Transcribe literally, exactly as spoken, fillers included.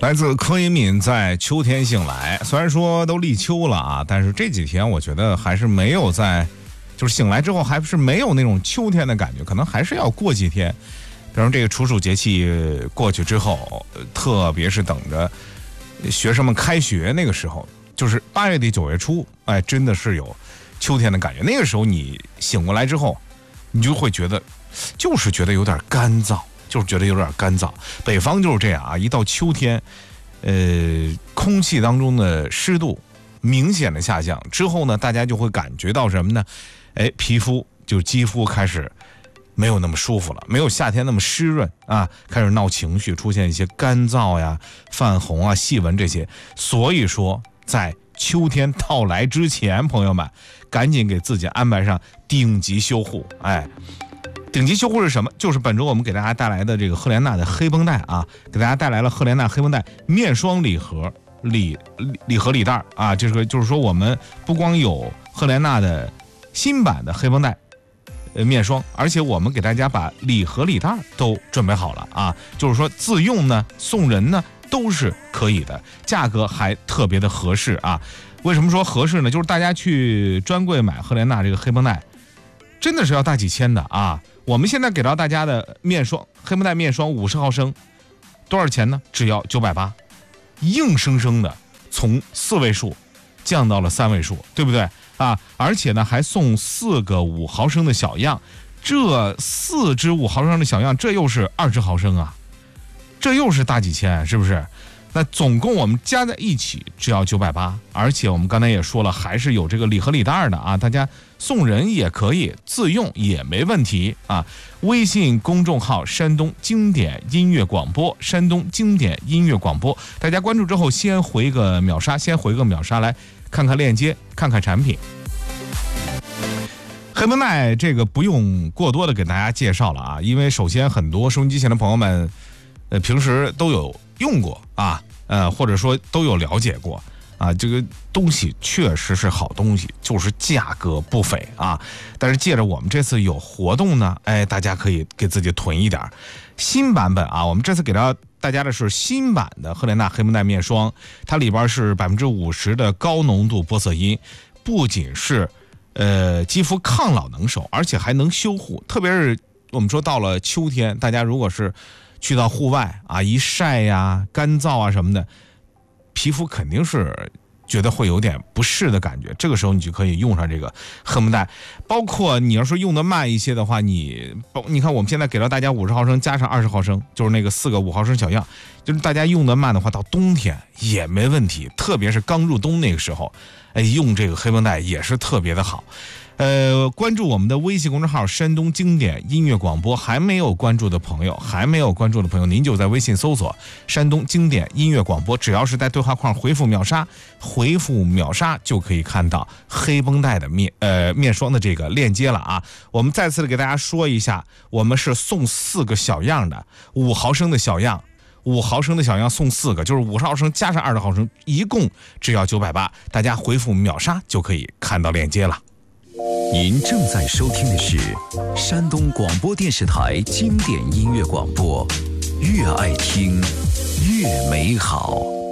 来自柯以敏在秋天醒来，虽然说都立秋了啊，但是这几天我觉得还是没有在，就是醒来之后还是没有那种秋天的感觉，可能还是要过几天。比如这个处暑节气过去之后，特别是等着学生们开学那个时候，就是八月底九月初，哎，真的是有秋天的感觉。那个时候你醒过来之后，你就会觉得，就是觉得有点干燥。就是觉得有点干燥，北方就是这样啊，一到秋天，呃，空气当中的湿度明显的下降之后呢，大家就会感觉到什么呢？哎，皮肤就肌肤开始没有那么舒服了，没有夏天那么湿润啊，开始闹情绪，出现一些干燥呀、泛红啊、细纹这些。所以说，在秋天到来之前，朋友们赶紧给自己安排上顶级修护，哎。顶级修护是什么？就是本周我们给大家带来的这个赫莲娜的黑绷带啊，给大家带来了赫莲娜黑绷带面霜礼盒礼礼盒礼袋啊，这个就是说我们不光有赫莲娜的新版的黑绷带呃面霜，而且我们给大家把礼盒礼袋都准备好了啊，就是说自用呢送人呢都是可以的，价格还特别的合适啊。为什么说合适呢？就是大家去专柜买赫莲娜这个黑绷带真的是要大几千的啊。我们现在给到大家的面霜黑绷带面霜五十毫升多少钱呢？只要九百八，硬生生的从四位数降到了三位数，对不对啊？而且呢还送四个五毫升的小样，这四支五毫升的小样，这又是二十毫升啊，这又是大几千，是不是？那总共我们加在一起只要九百八，而且我们刚才也说了，还是有这个礼盒礼袋的啊，大家送人也可以，自用也没问题啊。微信公众号山东经典音乐广播，山东经典音乐广播，大家关注之后先回个秒杀，先回个秒杀来看看链接，看看产品。黑绷带这个不用过多的给大家介绍了啊，因为首先很多收音机前的朋友们呃，平时都有用过啊，呃，或者说都有了解过啊，这个东西确实是好东西，就是价格不菲啊。但是借着我们这次有活动呢，哎，大家可以给自己囤一点新版本啊。我们这次给到大家的是新版的赫莲娜黑绷带面霜，它里边是百分之五十的高浓度玻色因，不仅是呃肌肤抗老能手，而且还能修护。特别是我们说到了秋天，大家如果是去到户外啊，一晒呀、干燥啊什么的，皮肤肯定是觉得会有点不适的感觉。这个时候你就可以用上这个黑绷带，包括你要是用的慢一些的话，你你看我们现在给到大家五十毫升加上二十毫升，就是那个四个五毫升小样，就是大家用的慢的话，到冬天也没问题。特别是刚入冬那个时候，哎，用这个黑绷带也是特别的好。呃，关注我们的微信公众号山东经典音乐广播，还没有关注的朋友，还没有关注的朋友，您就在微信搜索山东经典音乐广播，只要是在对话框回复秒杀，回复秒杀就可以看到黑绷带的面呃面霜的这个链接了啊。我们再次的给大家说一下，我们是送四个小样的，五毫升的小样。五毫升的小样送四个，就是五十毫升加上二十毫升，一共只要九百八，大家回复秒杀就可以看到链接了。 您正在收听的是山东广播电视台经典音乐广播，越爱听越美好。